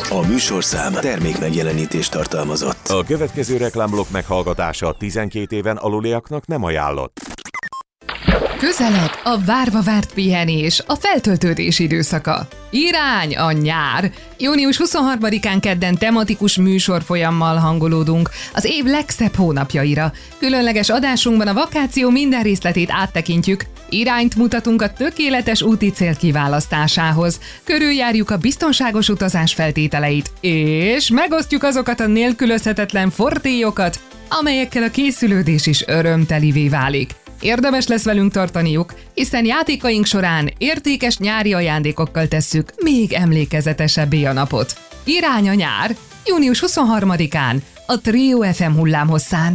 A műsorszám termék megjelenítést tartalmazott. A következő reklámblokk meghallgatása 12 éven aluliaknak nem ajánlott. Közeleg a várva várt pihenés, a feltöltődés időszaka. Irány a nyár! Június 23-án kedden tematikus műsorfolyammal hangolódunk az év legszebb hónapjaira. Különleges adásunkban a vakáció minden részletét áttekintjük, irányt mutatunk a tökéletes úti cél kiválasztásához, körüljárjuk a biztonságos utazás feltételeit, és megosztjuk azokat a nélkülözhetetlen fortélyokat, amelyekkel a készülődés is örömtelivé válik. Érdemes lesz velünk tartaniuk, hiszen játékaink során értékes nyári ajándékokkal tesszük még emlékezetesebbé a napot. Irány a nyár, június 23-án, a Trio FM hullámhosszán.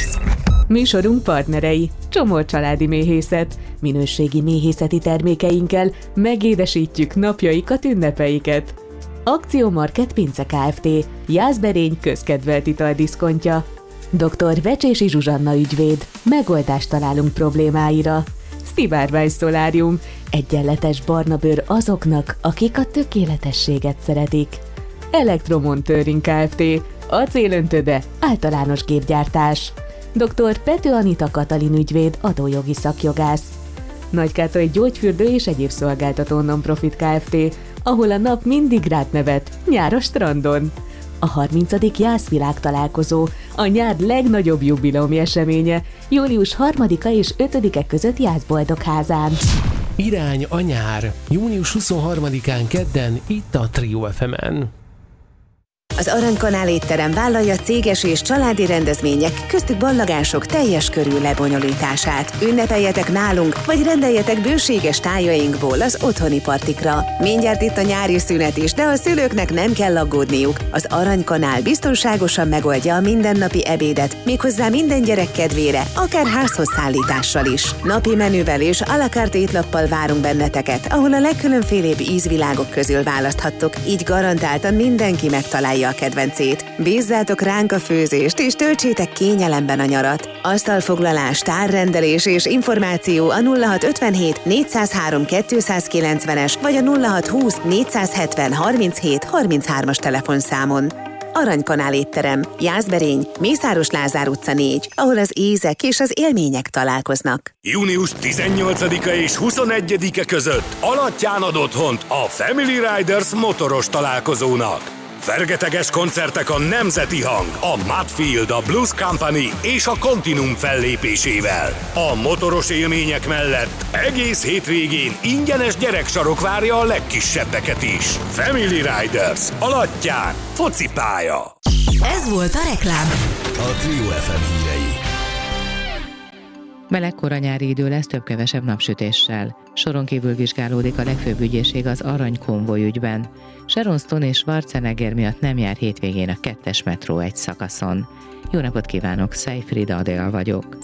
Műsorunk partnerei: Csomor családi méhészet. Minőségi méhészeti termékeinkkel megédesítjük napjaikat, ünnepeiket. Akciómarket Pince Kft. Jászberény közkedvelt italdiszkontja. Dr. Becsési Zsuzsanna ügyvéd. Megoldást találunk problémáira. Stibárvány Szolárium. Egyenletes barna bőr azoknak, akik a tökéletességet szeretik. Elektromontőring Kft. Acélöntöde, általános gépgyártás. Dr. Pető Anita Katalin ügyvéd, adójogi szakjogász. Nagykátai gyógyfürdő és egyéb szolgáltató non-profit Kft., ahol a nap mindig rád nevet, nyár a strandon. A 30. Jászvilág találkozó, a nyár legnagyobb jubileumi eseménye, július 3-a és 5-e között Jászboldogházán. Irány a nyár, június 23-án kedden itt a Trio FM-en. Az Aranykanál étterem vállalja céges és családi rendezvények, köztük ballagások teljes körű lebonyolítását. Ünnepeljetek nálunk, vagy rendeljetek bőséges tájainkból az otthoni partikra. Mindjárt itt a nyári szünet is, de a szülőknek nem kell aggódniuk. Az Aranykanál biztonságosan megoldja a mindennapi ebédet, méghozzá minden gyerek kedvére, akár házhoz szállítással is. Napi menüvel és à la carte étlappal várunk benneteket, ahol a legkülönfélébb ízvilágok közül választhattok, így garantáltan mindenki megtalálja a kedvencét. Bízzátok ránk a főzést, és töltsétek kényelemben a nyarat. Asztalfoglalás, tárrendelés és információ a 0657 403 290-es vagy a 0620 470 37 33-as telefonszámon. Aranykanál étterem, Jászberény, Mészáros Lázár utca 4, ahol az ízek és az élmények találkoznak. Június 18-a és 21-e között Alattyán ad otthont a Family Riders motoros találkozónak. Fergeteges koncertek a Nemzeti Hang, a Mudfield, a Blues Company és a Continuum fellépésével. A motoros élmények mellett egész hétvégén ingyenes gyereksarok várja a legkisebbeket is. Family Riders, Alattyán, focipálya. Ez volt a reklám. A Trio FM hírei. Meleg kora nyári idő lesz több-kevesebb napsütéssel. Soron kívül vizsgálódik a legfőbb ügyészség az aranykonvoj ügyben. Sharon Stone és Schwarzenegger miatt nem jár hétvégén a 2-es metró egy szakaszon. Jó napot kívánok, Szejfrida Adél vagyok.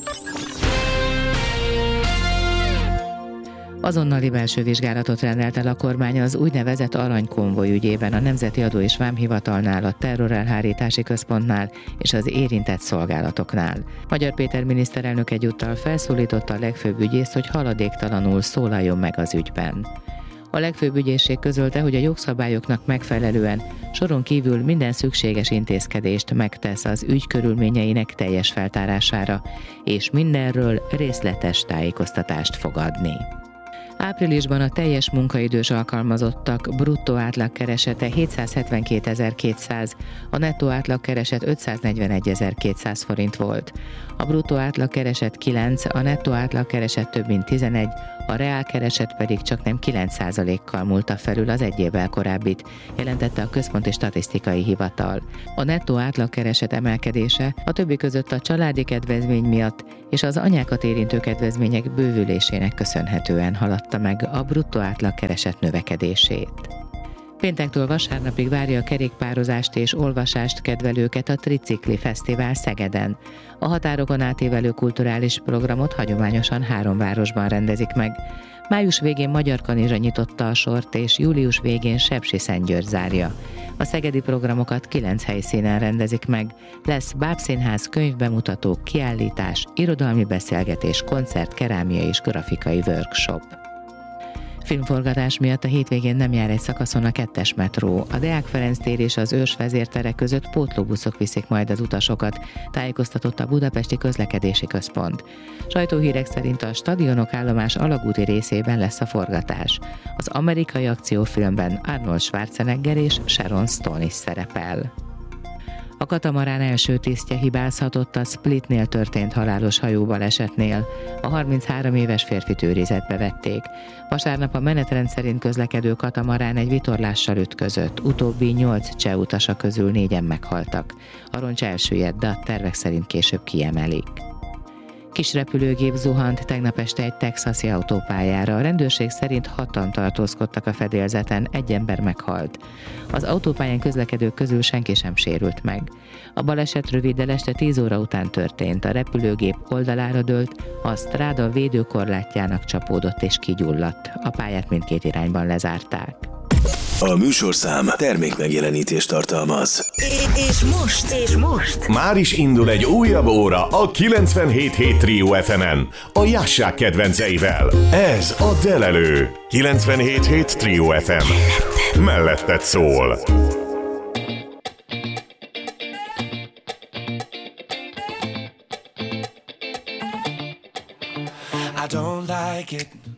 Azonnali belső vizsgálatot rendelt el a kormány az úgynevezett aranykonvoj ügyében a Nemzeti Adó és Vámhivatalnál, a Terrorelhárítási Központnál és az érintett szolgálatoknál. Magyar Péter miniszterelnök egyúttal felszólította a legfőbb ügyészt, hogy haladéktalanul szólaljon meg az ügyben. A legfőbb ügyészség közölte, hogy a jogszabályoknak megfelelően soron kívül minden szükséges intézkedést megtesz az ügy körülményeinek teljes feltárására, és mindenről részletes tájékoztatást fog adni. Áprilisban a teljes munkaidős alkalmazottak bruttó átlagkeresete 772.200, a nettó átlagkereset 541.200 forint volt. A bruttó átlagkereset 9, a nettó átlagkereset több mint 11, a reálkereset pedig csaknem 9%-kal múlta felül az egy évvel korábbit, jelentette a Központi Statisztikai Hivatal. A nettó átlagkereset emelkedése a többi között a családi kedvezmény miatt és az anyákat érintő kedvezmények bővülésének köszönhetően haladta meg a bruttó átlagkereset növekedését. Péntektől vasárnapig várja a kerékpározást és olvasást kedvelőket a Tricikli Fesztivál Szegeden. A határokon átívelő kulturális programot hagyományosan 3 városban rendezik meg. Május végén Magyarkanizsa nyitotta a sort, és július végén Sepsiszentgyörgy zárja. A szegedi programokat 9 helyszínen rendezik meg. Lesz bábszínház, könyvbemutató, kiállítás, irodalmi beszélgetés, koncert, kerámia és grafikai workshop. Filmforgatás miatt a hétvégén nem jár egy szakaszon a 2-es metró. A Deák Ferenc tér és az Őrs vezértere között pótlóbuszok viszik majd az utasokat, tájékoztatott a Budapesti Közlekedési Központ. Sajtóhírek szerint a Stadionok állomás alagúti részében lesz a forgatás. Az amerikai akciófilmben Arnold Schwarzenegger és Sharon Stone is szerepel. A katamarán első tisztje hibázhatott a Splitnél történt halálos hajóbalesetnél. A 33 éves férfit őrizetbe vették. Vasárnap a menetrend szerint közlekedő katamarán egy vitorlással ütközött. Utóbbi 8 cseh utasa közül 4-en meghaltak. A roncs elsüllyedt, de a tervek szerint később kiemelik. Kis repülőgép zuhant tegnap este egy texasi autópályára. A rendőrség szerint 6-an tartózkodtak a fedélzeten, egy ember meghalt. Az autópályán közlekedők közül senki sem sérült meg. A baleset röviddel este 10 óra után történt. A repülőgép oldalára dőlt, a stráda védőkorlátjának csapódott és kigyulladt. A pályát mindkét irányban lezárták. A műsorszám termékmegjelenítést tartalmaz. És most Már is indul egy újabb óra a 97.7 Trio FM-en, a Jássák kedvenceivel. Ez a Delelő. 97.7 Trio FM. Melletted szól. I don't like it